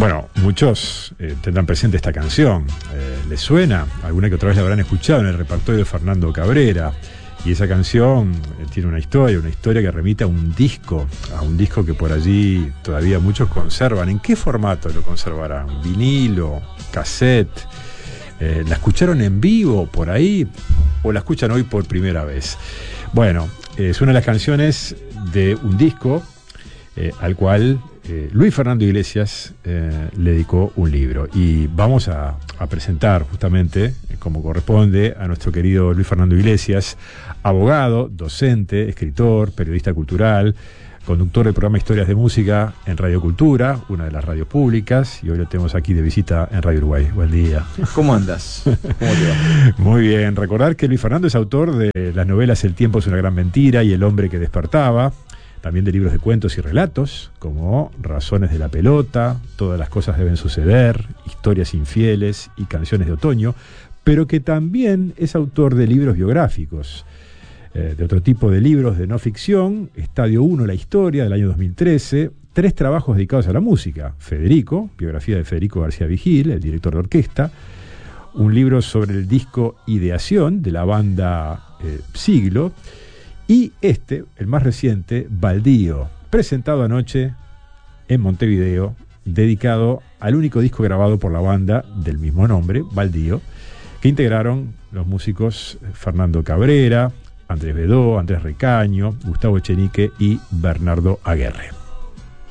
Bueno, muchos tendrán presente esta canción. ¿Les suena? Alguna que otra vez la habrán escuchado en el repertorio de Fernando Cabrera. Y esa canción tiene una historia que remite a un disco que por allí todavía muchos conservan. ¿En qué formato lo conservarán? ¿Vinilo? ¿Cassette? ¿La escucharon en vivo por ahí? ¿O la escuchan hoy por primera vez? Bueno, es una de las canciones de un disco al cual Luis Fernando Iglesias le dedicó un libro. Y vamos a presentar justamente, como corresponde, a nuestro querido Luis Fernando Iglesias, abogado, docente, escritor, periodista cultural, conductor del programa Historias de Música en Radio Cultura, una de las radios públicas, y hoy lo tenemos aquí de visita en Radio Uruguay. Buen día. ¿Cómo andas? ¿Cómo te va? Muy bien. Recordar que Luis Fernando es autor de las novelas El tiempo es una gran mentira y El hombre que despertaba, también de libros de cuentos y relatos, como Razones de la pelota, Todas las cosas deben suceder, Historias infieles y Canciones de otoño, pero que también es autor de libros biográficos, de otro tipo de libros de no ficción, Estadio 1, la historia, del año 2013, 3 trabajos dedicados a la música, Federico, biografía de Federico García Vigil, el director de orquesta, un libro sobre el disco Ideación, de la banda Siglo, y el más reciente, Baldío, presentado anoche en Montevideo, dedicado al único disco grabado por la banda del mismo nombre, Baldío, que integraron los músicos Fernando Cabrera, Andrés Bedó, Andrés Recaño, Gustavo Echenique y Bernardo Aguerre.